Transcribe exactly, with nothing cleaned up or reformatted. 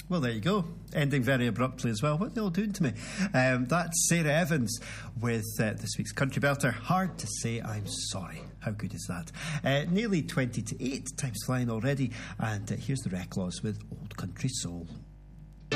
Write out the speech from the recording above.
Well, there you go. Ending very abruptly as well. What are they all doing to me? Um, that's Sarah Evans with uh, this week's Country Belter. Hard to Say I'm Sorry. How good is that? Uh, nearly twenty to eight. Time's flying already. And uh, here's the Reclaws with Old Country Soul.